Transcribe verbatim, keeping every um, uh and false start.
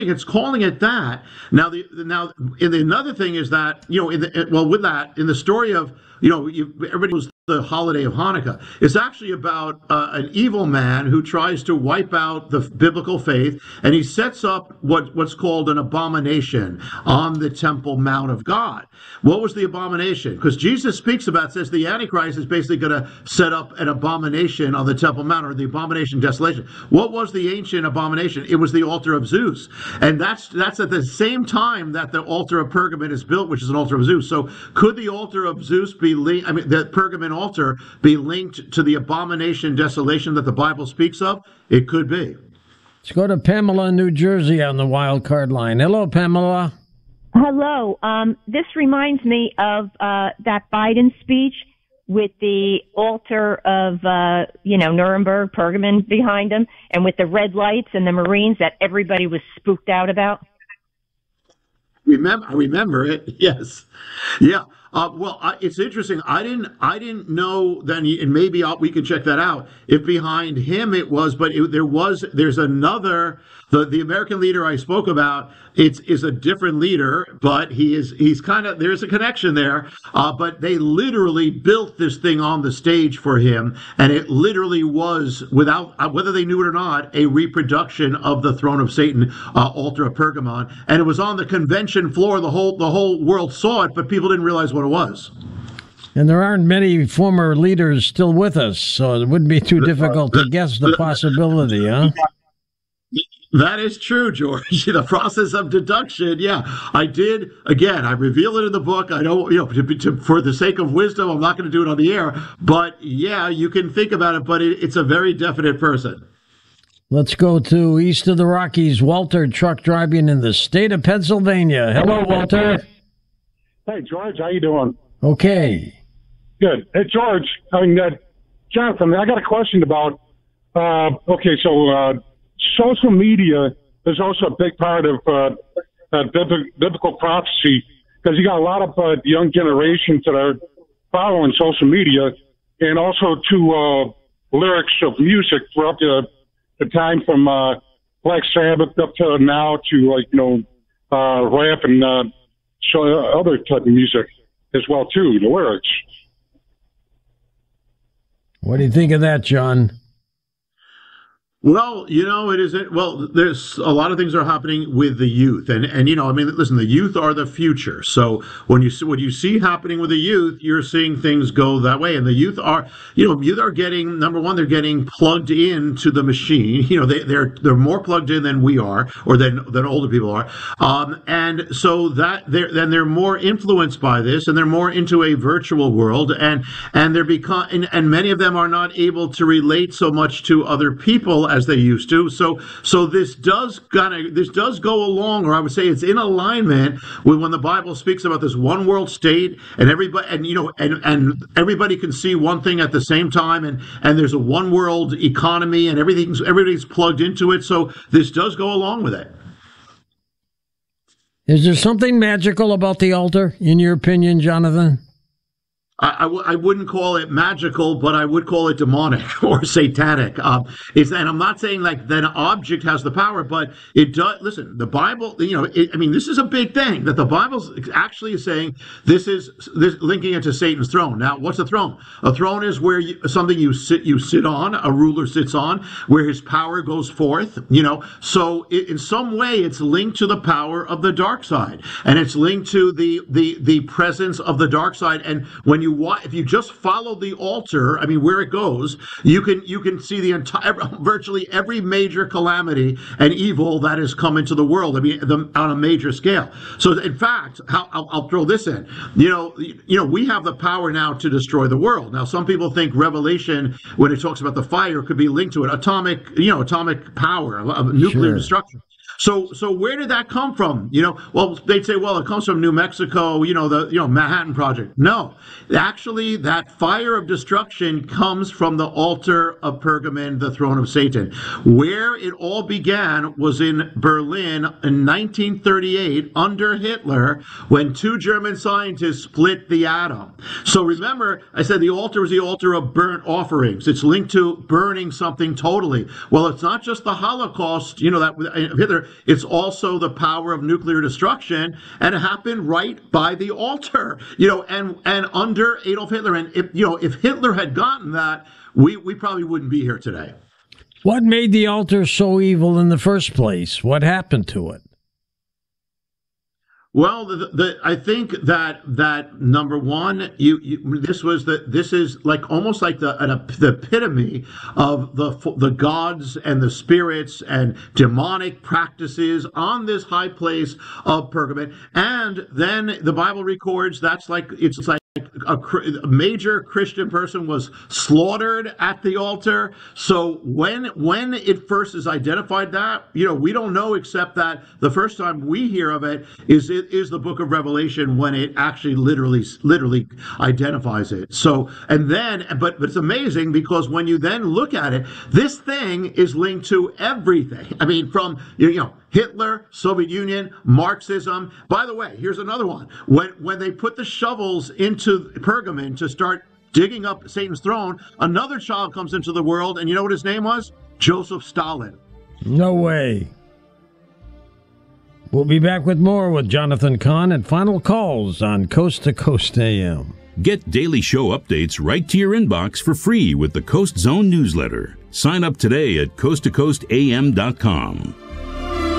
it's calling it that. Now, the now, and the, another thing is that you know, in the, well, with that, in the story of you know, you, everybody was the holiday of Hanukkah. It's actually about uh, an evil man who tries to wipe out the biblical faith, and he sets up what what's called an abomination on the Temple Mount of God. What was the abomination? Because Jesus speaks about, says the Antichrist is basically going to set up an abomination on the Temple Mount, or the abomination desolation. What was the ancient abomination? It was the altar of Zeus, and that's that's at the same time that the altar of Pergamon is built, which is an altar of Zeus. So could the altar of Zeus be linked? I mean, the Pergamon altar be linked to the abomination desolation that the Bible speaks of? It could be. Let's go to Pamela in New Jersey on the wild card line. Hello, Pamela. Hello. Um, this reminds me of uh, that Biden speech with the altar of, uh, you know, Nuremberg, Pergamon behind him, and with the red lights and the Marines that everybody was spooked out about. Remember, I remember it. Yes, yeah. Uh, well, I, it's interesting. I didn't, I didn't know then, and maybe I'll, we can check that out. If behind him it was, but it, there was, there's another. The the American leader I spoke about, it's is a different leader, but he is he's kind of there's a connection there. Uh, but they literally built this thing on the stage for him, and it literally was, without uh, whether they knew it or not, a reproduction of the throne of Satan, uh, altar of Pergamon, and it was on the convention floor. The whole the whole world saw it, but people didn't realize what it was. And there aren't many former leaders still with us, so it wouldn't be too difficult to guess the possibility, huh? That is true, George. The process of deduction. Yeah, I did. Again, I reveal it in the book. I don't, you know, to, to, for the sake of wisdom, I'm not going to do it on the air. But yeah, you can think about it, but it, it's a very definite person. Let's go to east of the Rockies. Walter, truck driving in the state of Pennsylvania. Hello, Walter. Hey, George. How you doing? Okay. Good. Hey, George. I mean, uh, Jonathan, I got a question about, uh, okay, so, uh, social media is also a big part of uh, uh, biblical prophecy, because you got a lot of uh, young generations that are following social media, and also to uh, lyrics of music throughout the, the time from uh, Black Sabbath up to now to, like, you know, uh, rap and uh, so other type of music as well, too, the lyrics. What do you think of that, John? Well, you know, it isn't. Well, there's a lot of things that are happening with the youth, and and you know, I mean, listen, the youth are the future. So when you see what you see happening with the youth, you're seeing things go that way, and the youth are, you know, youth are getting, number one, they're getting plugged into the machine. You know, they they're they're more plugged in than we are, or than than older people are, um, and so that they're then they're more influenced by this, and they're more into a virtual world, and and they're become and, and many of them are not able to relate so much to other people as they used to. So so this does kind of this does go along, or I would say it's in alignment with when the Bible speaks about this one world state, and everybody and you know and and everybody can see one thing at the same time, and and there's a one world economy, and everything's everybody's plugged into it. So this does go along with it. Is there something magical about the altar, in your opinion, Jonathan? I, I, w- I wouldn't call it magical, but I would call it demonic or satanic. Um, it's, and I'm not saying like that an object has the power, but it does. Listen, the Bible, you know, it, I mean, this is a big thing that the Bible's actually saying this is this linking it to Satan's throne. Now, what's a throne? A throne is where you, something you sit you sit on, a ruler sits on, where his power goes forth. You know, so it, in some way, it's linked to the power of the dark side, and it's linked to the the the presence of the dark side. And when you if you just follow the altar, I mean, where it goes, you can you can see the entire, virtually every major calamity and evil that has come into the world. I mean, the, on a major scale. So, in fact, how, I'll, I'll throw this in. You know, you know, we have the power now to destroy the world. Now, some people think Revelation, when it talks about the fire, could be linked to it. Atomic, you know, atomic power, of nuclear Sure. destruction. So, so where did that come from? You know, well, they'd say, well, it comes from New Mexico, you know, the, you know, Manhattan Project. No, actually, that fire of destruction comes from the altar of Pergamon, the throne of Satan. Where it all began was in Berlin in nineteen thirty-eight under Hitler, when two German scientists split the atom. So remember, I said the altar is the altar of burnt offerings. It's linked to burning something totally. Well, it's not just the Holocaust, you know, that Hitler. it's also the power of nuclear destruction, and it happened right by the altar. You know, and and under Adolf Hitler, and if you know if Hitler had gotten that, we we probably wouldn't be here today. What made the altar so evil in the first place? What happened to it? Well, the, the, I think that that number one, you, you this was the this is like almost like the an, the epitome of the the gods and the spirits and demonic practices on this high place of Pergamon. And then the Bible records that's like it's like a, a major Christian person was slaughtered at the altar. So when when it first is identified that, you know, we don't know except that the first time we hear of it is it is the book of Revelation when it actually literally literally identifies it. So and then but, but it's amazing because when you then look at it, this thing is linked to everything. I mean, from you know Hitler, Soviet Union, Marxism. By the way, here's another one. When when they put the shovels into Pergamon to start digging up Satan's throne, another child comes into the world, and you know what his name was? Joseph Stalin. No way. We'll be back with more with Jonathan Cahn and Final Calls on Coast to Coast A M. Get daily show updates right to your inbox for free with the Coast Zone newsletter. Sign up today at coast to coast a m dot com.